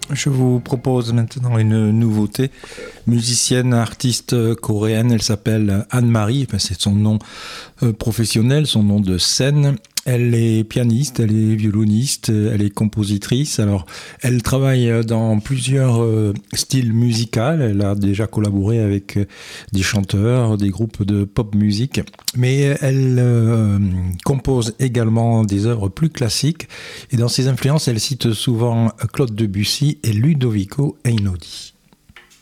Je vous propose maintenant une nouveauté. Musicienne, artiste coréenne, elle s'appelle Anne-Marie, enfin, c'est son nom professionnel, son nom de scène. Elle est pianiste, elle est violoniste, elle est compositrice. Alors, elle travaille dans plusieurs styles musicaux. Elle a déjà collaboré avec des chanteurs, des groupes de pop musique. Mais elle compose également des œuvres plus classiques. Et dans ses influences, elle cite souvent Claude Debussy et Ludovico Einaudi.